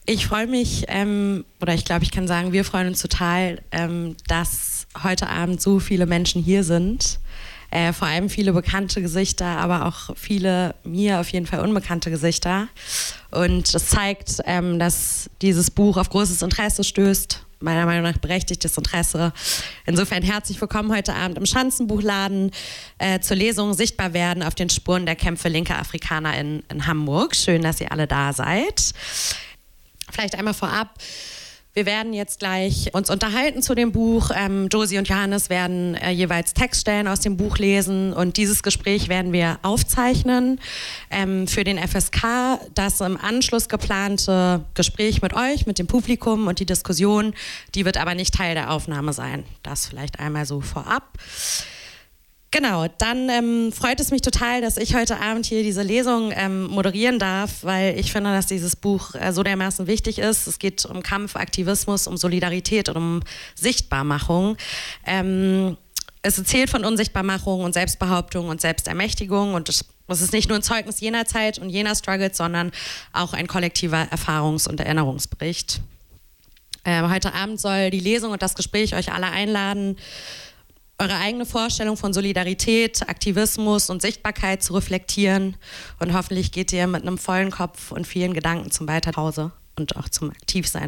Ich freue mich, oder ich glaube, ich kann sagen, wir freuen uns total, dass heute Abend so viele Menschen hier sind. Vor allem viele bekannte Gesichter, aber auch viele mir auf jeden Fall unbekannte Gesichter. Und das zeigt, dass dieses Buch auf großes Interesse stößt, meiner Meinung nach berechtigtes Interesse. Insofern herzlich willkommen heute Abend im Schanzenbuchladen zur Lesung Sichtbar werden auf den Spuren der Kämpfe linker Afrikaner in Hamburg. Schön, dass ihr alle da seid. Vielleicht einmal vorab. Wir werden jetzt gleich uns unterhalten zu dem Buch. Josie und Johannes werden jeweils Textstellen aus dem Buch lesen und dieses Gespräch werden wir aufzeichnen für den FSK. Das im Anschluss geplante Gespräch mit euch, mit dem Publikum und die Diskussion, die wird aber nicht Teil der Aufnahme sein. Das vielleicht einmal so vorab. Genau, dann freut es mich total, dass ich heute Abend hier diese Lesung moderieren darf, weil ich finde, dass dieses Buch so dermaßen wichtig ist. Es geht um Kampf, Aktivismus, um Solidarität und um Sichtbarmachung. Es erzählt von Unsichtbarmachung und Selbstbehauptung und Selbstermächtigung und es ist nicht nur ein Zeugnis jener Zeit und jener Struggles, sondern auch ein kollektiver Erfahrungs- und Erinnerungsbericht. Heute Abend soll die Lesung und das Gespräch euch alle einladen, eure eigene Vorstellung von Solidarität, Aktivismus und Sichtbarkeit zu reflektieren. Und hoffentlich geht ihr mit einem vollen Kopf und vielen Gedanken zum Weiterhause und auch zum Aktivsein